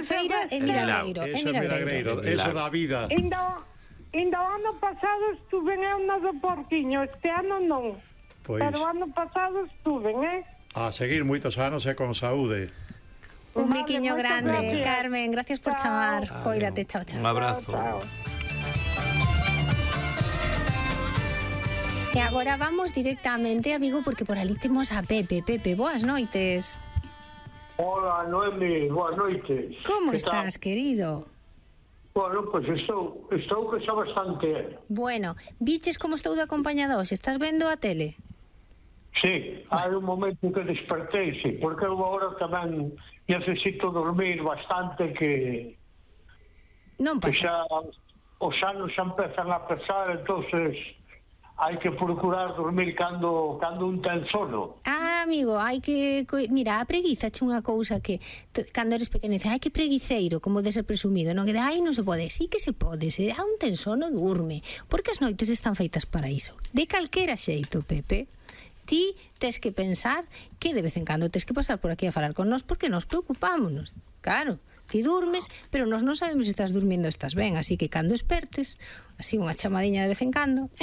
feira é milagreiro. Eso é milagreiro, eso da vida. Ainda o ano pasado estuve eu na do Porquiño, este ano non. Pero o ano pasado estuve, A seguir moitos anos e con saúde. Un biquiño grande, gracias. Carmen, gracias por chamar. Cóidate, chao, chao. Un abrazo. E agora vamos directamente a Vigo porque por ali temos a Pepe. Pepe, boas noites. Hola, Noemi, boas noites. Como estás, querido? Bueno, pois estou que xa bastante. Bueno, viches como estou de acompañados? Estás vendo a tele? Sí, hai un momento que despertei, sí, porque eu agora tamén necesito dormir bastante que Non que pasa. xa os anos xa empezan a pesar, entonces hai que procurar dormir cando un ten sono. Amigo, hai que... Mira, a preguiza che unha cousa que cando eres pequeno dice, ai que preguiceiro, como de ser presumido, non? Que de, ai non se pode, sí que se pode, se dá un ten sono, durme, porque as noites están feitas para iso. De calquera xeito, Pepe, ti tes que pensar que de vez en cando tes que pasar por aquí a falar con nós porque nos preocupámonos. Claro, ti durmes, pero nós non sabemos se estás durmindo ou estás ben, así que cando espertes, así unha chamadiña de vez en cando,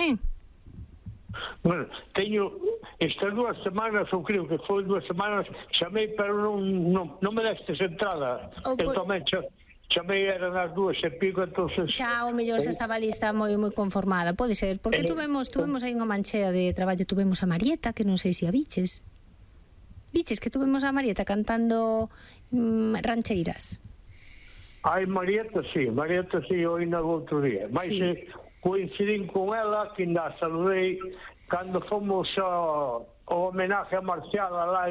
Bueno, teño estas 2 semanas, ou creo que foi 2 semanas, chamei, pero non me destes entrada. Eu tamén chamei, eran as 2 e pico, entonces... Xa, o mellor xa estaba lista moi conformada, pode ser, porque tuvemos aí unha manchea de traballo, tuvemos a Marieta, que non sei se a viches. Viches que tuvemos a Marieta cantando rancheiras? Ai, Marieta, sí, hoy no outro día. Mas sí. Coincidín con ela, que ainda saludei cando fomos ao homenaje a Marcial lá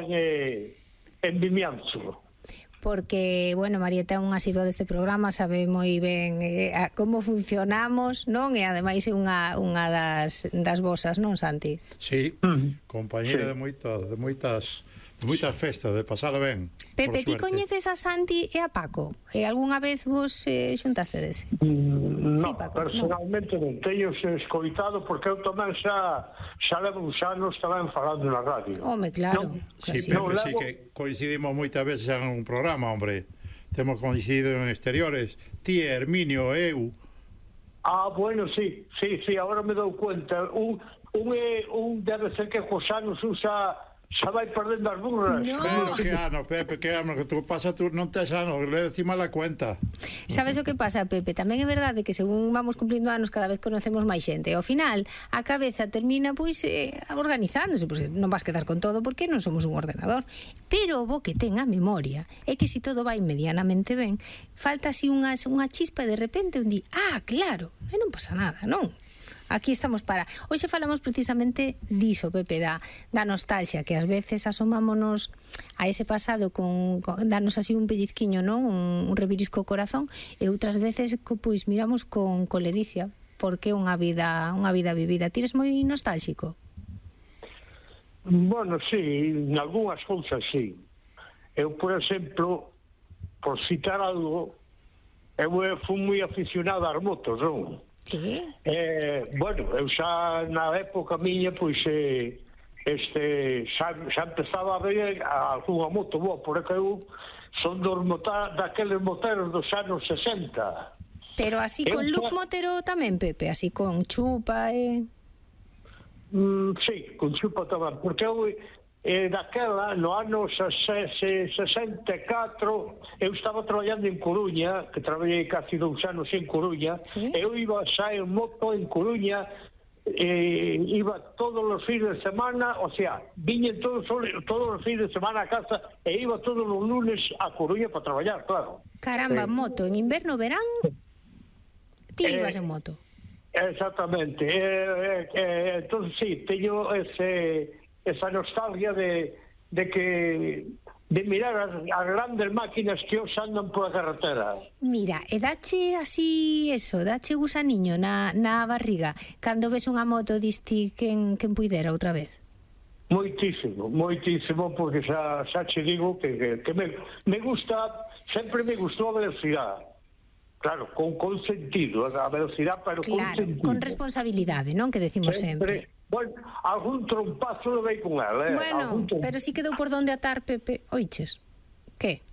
en Vimianzo. Porque, bueno, Marieta é unha asidua deste programa, sabe moi ben como funcionamos, non? E ademais é unha das vosas, non, Santi? Sí, compañera de moitas festas, de pasalo ben. Pepe, ti coñeces a Santi e a Paco? E algunha vez vos xuntastedes? Non, sí, Paco, personalmente non teño escoitado, porque eu tamén xa levo uns anos tamén falando na radio. Home, claro. Sí, Pepe, sí que coincidimos moitas veces en un programa, hombre. Temos coincidido en exteriores, ti, Herminio, eu. Bueno, sí, agora me dou cuenta. Un debe ser que cos anos xa vai perdendo as burras. No. Pepe, que ano, que tú pasa, tú non tes anos, le decimos la cuenta. Sabes o que pasa, Pepe? Tamén é verdade que según vamos cumplindo anos cada vez conocemos máis xente. Ao final, a cabeza termina organizándose, pois non vas quedar con todo porque non somos un ordenador. Pero o bo que ten a memoria é que se todo vai medianamente ben, falta así unha chispa e de repente un di, claro, e non pasa nada, non? Aquí estamos para... Hoxe falamos precisamente diso, Pepe, da nostalgia, que ás veces asomámonos a ese pasado con darnos así un pellizquiño, non? Un revirisco ao corazón, e outras veces pois miramos con ledicia, porque é unha vida vivida. Ti eres moi nostálxico? Bueno, sí, en algunhas cousas sí. Eu, por exemplo, por citar algo, eu fui moi aficionado ás motos, non? Sí. Bueno, eu xa na época miña, pois xa empezaba a ver algunha moto boa, porque eu son daqueles moteros dos anos 60. Pero así con look motero tamén, Pepe, así con chupa Sí, con chupa tamén, porque eu daquela, no ano 64, eu estaba traballando en Coruña, que traballei casi 2 anos en Coruña, ¿sí? Eu iba xa en moto en Coruña, iba todos os fines de semana, o sea, viñen todos os fines de semana a casa e iba todos os lunes a Coruña para traballar, claro. Caramba, moto, en inverno, verán, ti ibas en moto. Exactamente. Entonces, sí, teño esa nostalgia de mirar as grandes máquinas que os andan pola carretera. Mira, e dache así dache gusaniño na barriga cando ves unha moto diste quen puidera outra vez? Moitísimo, porque xa che digo que me gusta, sempre me gustou a velocidade. Claro, con sentido, a velocidade, pero con sentido. Con responsabilidade, non? Que decimos sempre. Bueno, algún trompazo lo vei con ela, Bueno, pero si quedou por donde atar, Pepe. Oiches, que?